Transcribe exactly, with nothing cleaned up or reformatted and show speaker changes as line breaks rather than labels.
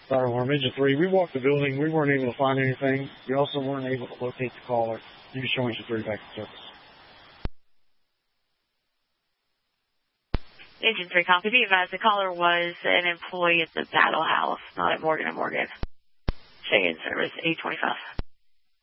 Fire alarm, engine three. We walked the building. We weren't able to find anything. We also weren't able to locate the caller. You can show engine three back to service.
Engine three, copy. Be advised the caller was an employee at the Battle House, not at Morgan and Morgan. Stay in service, eight twenty-five.